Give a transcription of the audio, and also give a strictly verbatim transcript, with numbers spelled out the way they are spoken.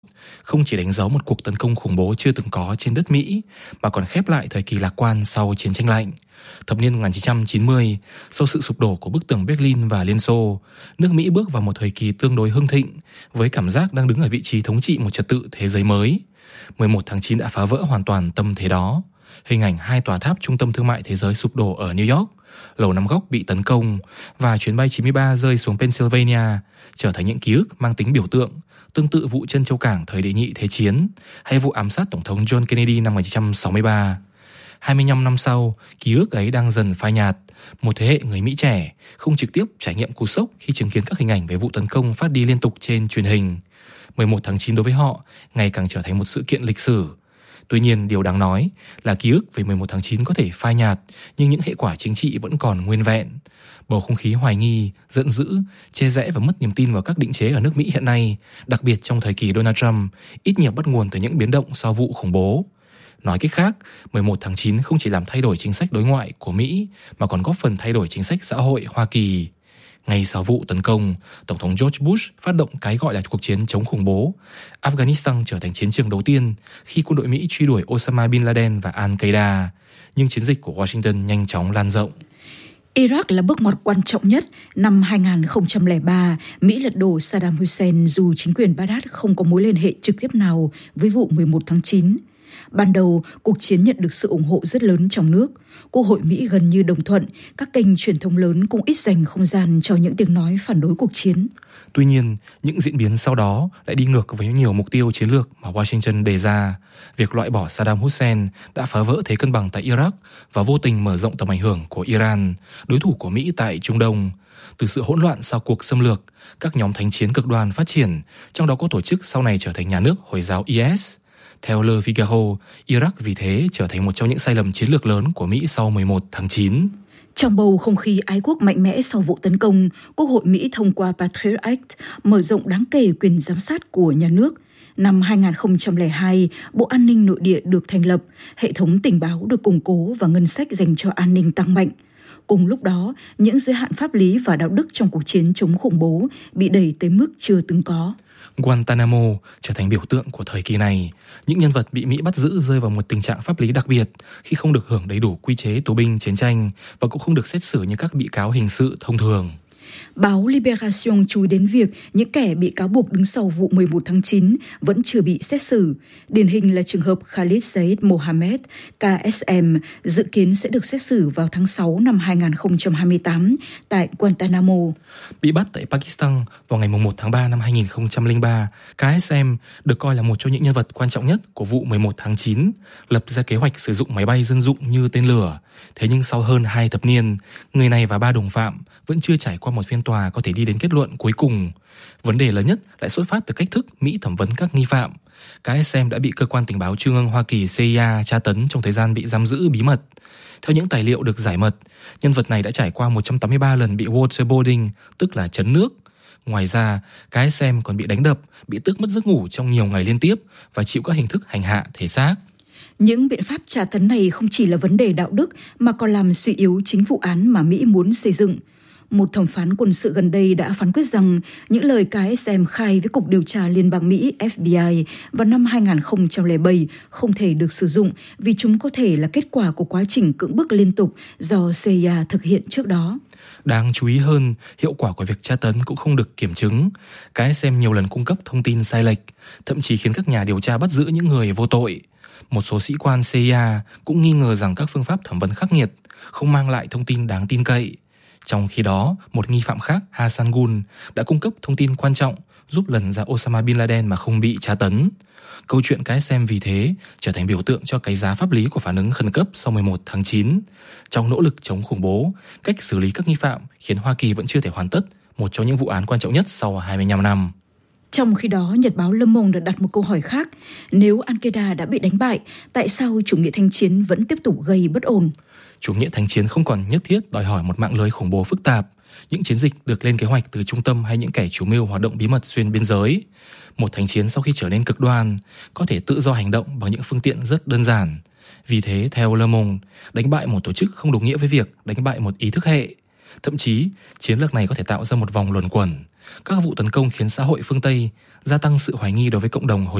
không chỉ đánh dấu một cuộc tấn công khủng bố chưa từng có trên đất Mỹ, mà còn khép lại thời kỳ lạc quan sau chiến tranh lạnh. Thập niên một nghìn chín trăm chín mươi, sau sự sụp đổ của bức tường Berlin và Liên Xô, nước Mỹ bước vào một thời kỳ tương đối hưng thịnh, với cảm giác đang đứng ở vị trí thống trị một trật tự thế giới mới. mười một tháng chín đã phá vỡ hoàn toàn tâm thế đó. Hình ảnh hai tòa tháp trung tâm thương mại thế giới sụp đổ ở New York, Lầu Năm Góc bị tấn công và chuyến bay chín mươi ba rơi xuống Pennsylvania trở thành những ký ức mang tính biểu tượng, tương tự vụ Trân Châu Cảng thời đệ nhị thế chiến hay vụ ám sát Tổng thống John Kennedy năm một nghìn chín trăm sáu mươi ba. hai mươi lăm năm sau, ký ức ấy đang dần phai nhạt. Một thế hệ người Mỹ trẻ không trực tiếp trải nghiệm cú sốc khi chứng kiến các hình ảnh về vụ tấn công phát đi liên tục trên truyền hình. mười một tháng chín đối với họ ngày càng trở thành một sự kiện lịch sử. Tuy nhiên, điều đáng nói là ký ức về mười một tháng chín có thể phai nhạt, nhưng những hệ quả chính trị vẫn còn nguyên vẹn. Bầu không khí hoài nghi, giận dữ, chê rẽ và mất niềm tin vào các định chế ở nước Mỹ hiện nay, đặc biệt trong thời kỳ Donald Trump, ít nhiều bắt nguồn từ những biến động sau vụ khủng bố. Nói cách khác, mười một tháng chín không chỉ làm thay đổi chính sách đối ngoại của Mỹ, mà còn góp phần thay đổi chính sách xã hội Hoa Kỳ. Ngay sau vụ tấn công, Tổng thống George Bush phát động cái gọi là cuộc chiến chống khủng bố. Afghanistan trở thành chiến trường đầu tiên khi quân đội Mỹ truy đuổi Osama Bin Laden và Al-Qaeda. Nhưng chiến dịch của Washington nhanh chóng lan rộng. Iraq là bước ngoặt quan trọng nhất. Năm hai nghìn không trăm lẻ ba, Mỹ lật đổ Saddam Hussein dù chính quyền Baghdad không có mối liên hệ trực tiếp nào với vụ mười một tháng chín. Ban đầu, cuộc chiến nhận được sự ủng hộ rất lớn trong nước. Quốc hội Mỹ gần như đồng thuận, các kênh truyền thông lớn cũng ít dành không gian cho những tiếng nói phản đối cuộc chiến. Tuy nhiên, những diễn biến sau đó lại đi ngược với nhiều mục tiêu chiến lược mà Washington đề ra. Việc loại bỏ Saddam Hussein đã phá vỡ thế cân bằng tại Iraq và vô tình mở rộng tầm ảnh hưởng của Iran, đối thủ của Mỹ tại Trung Đông. Từ sự hỗn loạn sau cuộc xâm lược, các nhóm thánh chiến cực đoan phát triển, trong đó có tổ chức sau này trở thành nhà nước Hồi giáo i ét. Theo Le Figaro, Iraq vì thế trở thành một trong những sai lầm chiến lược lớn của Mỹ sau mười một tháng chín. Trong bầu không khí ái quốc mạnh mẽ sau vụ tấn công, Quốc hội Mỹ thông qua Patriot Act, mở rộng đáng kể quyền giám sát của nhà nước. Năm hai nghìn không trăm lẻ hai, Bộ An ninh Nội địa được thành lập, hệ thống tình báo được củng cố và ngân sách dành cho an ninh tăng mạnh. Cùng lúc đó, những giới hạn pháp lý và đạo đức trong cuộc chiến chống khủng bố bị đẩy tới mức chưa từng có. Guantanamo trở thành biểu tượng của thời kỳ này. Những nhân vật bị Mỹ bắt giữ rơi vào một tình trạng pháp lý đặc biệt khi không được hưởng đầy đủ quy chế tù binh chiến tranh và cũng không được xét xử như các bị cáo hình sự thông thường. Báo Libération chú ý đến việc những kẻ bị cáo buộc đứng sau vụ mười một tháng chín vẫn chưa bị xét xử. Điển hình là trường hợp Khalid Said Mohammed, K S M, dự kiến sẽ được xét xử vào tháng sáu năm hai nghìn không trăm hai mươi tám tại Guantanamo. Bị bắt tại Pakistan vào ngày một tháng ba năm hai nghìn không trăm lẻ ba, K S M được coi là một trong những nhân vật quan trọng nhất của vụ mười một tháng chín, lập ra kế hoạch sử dụng máy bay dân dụng như tên lửa. Thế nhưng sau hơn hai thập niên, người này và ba đồng phạm vẫn chưa trải qua một phiên tòa có thể đi đến kết luận cuối cùng. Vấn đề lớn nhất lại xuất phát từ cách thức Mỹ thẩm vấn các nghi phạm. K S M đã bị cơ quan tình báo Trung ương Hoa Kỳ C I A tra tấn trong thời gian bị giam giữ bí mật. Theo những tài liệu được giải mật, nhân vật này đã trải qua một trăm tám mươi ba lần bị waterboarding, tức là chấn nước. Ngoài ra, K S M còn bị đánh đập, bị tước mất giấc ngủ trong nhiều ngày liên tiếp và chịu các hình thức hành hạ thể xác. Những biện pháp tra tấn này không chỉ là vấn đề đạo đức mà còn làm suy yếu chính vụ án mà Mỹ muốn xây dựng. Một thẩm phán quân sự gần đây đã phán quyết rằng những lời K S M khai với Cục Điều tra Liên bang Mỹ F B I vào năm hai nghìn không trăm lẻ bảy không thể được sử dụng vì chúng có thể là kết quả của quá trình cưỡng bức liên tục do C I A thực hiện trước đó. Đáng chú ý hơn, hiệu quả của việc tra tấn cũng không được kiểm chứng. K S M nhiều lần cung cấp thông tin sai lệch, thậm chí khiến các nhà điều tra bắt giữ những người vô tội. Một số sĩ quan C I A cũng nghi ngờ rằng các phương pháp thẩm vấn khắc nghiệt không mang lại thông tin đáng tin cậy. Trong khi đó, một nghi phạm khác, Hassan Gun, đã cung cấp thông tin quan trọng giúp lần ra Osama Bin Laden mà không bị tra tấn. Câu chuyện K S M vì thế trở thành biểu tượng cho cái giá pháp lý của phản ứng khẩn cấp sau mười một tháng chín. Trong nỗ lực chống khủng bố, cách xử lý các nghi phạm khiến Hoa Kỳ vẫn chưa thể hoàn tất một trong những vụ án quan trọng nhất sau hai mươi lăm năm. Trong khi đó, Nhật báo Le Monde đã đặt một câu hỏi khác. Nếu Al-Qaeda đã bị đánh bại, tại sao chủ nghĩa thanh chiến vẫn tiếp tục gây bất ổn? Chủ nghĩa thanh chiến không còn nhất thiết đòi hỏi một mạng lưới khủng bố phức tạp, những chiến dịch được lên kế hoạch từ trung tâm hay những kẻ chủ mưu hoạt động bí mật xuyên biên giới. Một thanh chiến sau khi trở nên cực đoan có thể tự do hành động bằng những phương tiện rất đơn giản. Vì thế, theo Le Monde, đánh bại một tổ chức không đồng nghĩa với việc đánh bại một ý thức hệ. Thậm chí, chiến lược này có thể tạo ra một vòng luẩn quẩn. Các vụ tấn công khiến xã hội phương Tây gia tăng sự hoài nghi đối với cộng đồng Hồi